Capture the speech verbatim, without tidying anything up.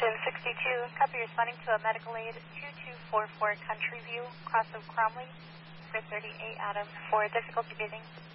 ten sixty-two, copy responding to a medical aid two two four four Country View, cross of Cromley, for thirty-eight Adam for difficulty breathing.